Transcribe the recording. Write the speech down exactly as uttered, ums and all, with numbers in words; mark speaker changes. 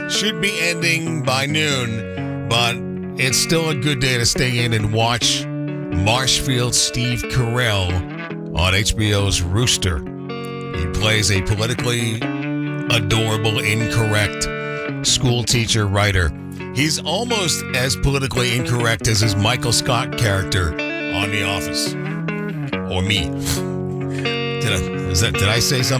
Speaker 1: should be ending by noon, but it's still a good day to stay in and watch Marshfield Steve Carell on H B O's Rooster. He plays a politically adorable, incorrect school teacher writer. He's almost as politically incorrect as his Michael Scott character on The Office. Or me. Did I, is that, did I say something?